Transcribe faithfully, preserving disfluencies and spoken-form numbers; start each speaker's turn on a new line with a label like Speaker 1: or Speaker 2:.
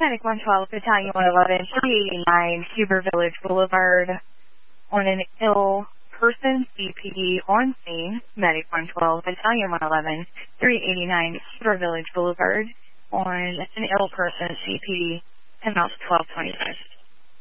Speaker 1: Medic one twelve, Battalion one eleven, three eighty-nine, Huber Village Boulevard. On an ill person, C P D on scene. Medic one twelve, Battalion one eleven, three eighty-nine, Huber Village Boulevard. On an ill person, C P D, ten twelve twenty-five.